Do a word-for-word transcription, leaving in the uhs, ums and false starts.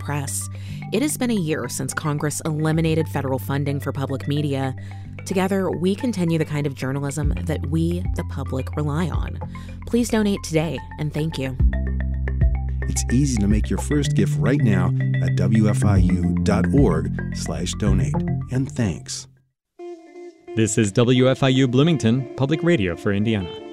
press. It has been a year since Congress eliminated federal funding for public media. Together, we continue the kind of journalism that we, the public, rely on. Please donate today, and thank you. It's easy to make your first gift right now at wfiu.org slash donate. And thanks. This is W F I U Bloomington, Public Radio for Indiana.